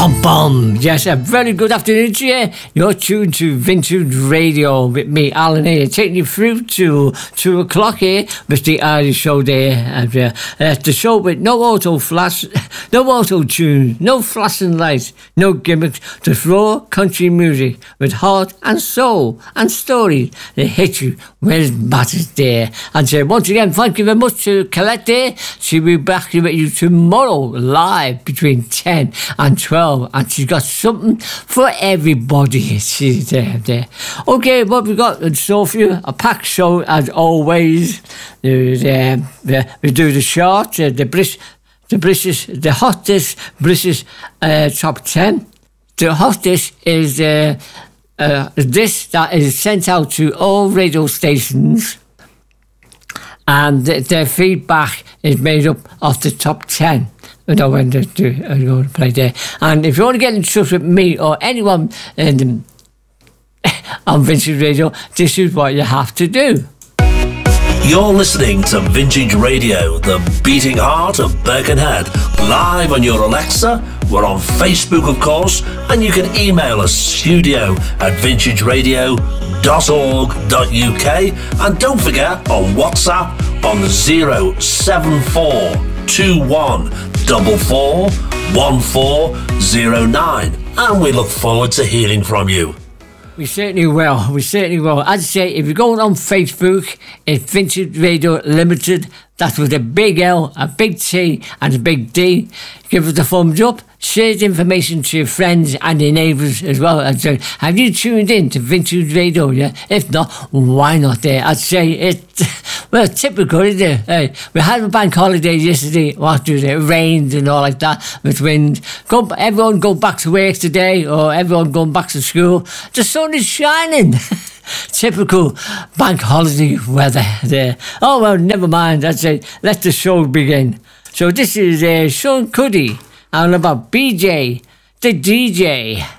Bum bum. Yes, a very good afternoon to you. You're tuned to Vintage Radio with me, Alan here, taking you through to 2 o'clock here with the Irish show there. And the show with no auto flash, no auto tune, no flashing lights, no gimmicks, just raw country music with heart and soul and stories that hit you where it matters there. And once again, thank you very much to Colette there. She'll be back with you tomorrow live between 10 and 12. And she's got something for everybody. She's there. Okay, what we got in store for you? A packed show as always. We do the short, the hottest British top 10. The hottest is this that is sent out to all radio stations, and their feedback is made up of the top 10. I know when to go to play there. And if you want to get in touch with me or anyone on Vintage Radio, this is what you have to do. You're listening to Vintage Radio, the beating heart of Birkenhead, live on your Alexa. We're on Facebook, of course, and you can email us studio@vintageradio.org.uk, and don't forget on WhatsApp on 07421441409, and we look forward to hearing from you. We certainly will. As I say, if you're going on Facebook, it's Vintage Radio Limited. That's with a big L, a big T, and a big D. Give us a thumbs up. Share the information to your friends and your neighbours as well. And so, have you tuned in to Vintage Radio? Yeah. If not, why not? There, I'd say it's typical, isn't it? We had a bank holiday yesterday. What was it? It rained and all like that with wind. Everyone go back to work today, or everyone going back to school. The sun is shining. Typical bank holiday weather there. Oh well, never mind. I'd say let the show begin. So this is Sean Cuddy and about BJ, the DJ.